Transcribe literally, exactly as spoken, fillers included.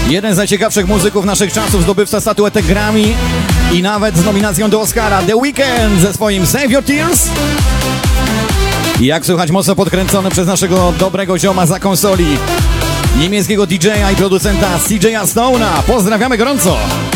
Jeden z najciekawszych muzyków naszych czasów, zdobywca statuetek Grammy i nawet z nominacją do Oscara, The Weeknd ze swoim Save Your Tears. I jak słychać, mocno podkręcony przez naszego dobrego zioma za konsoli, niemieckiego D J a i producenta C J a Stone'a. Pozdrawiamy gorąco!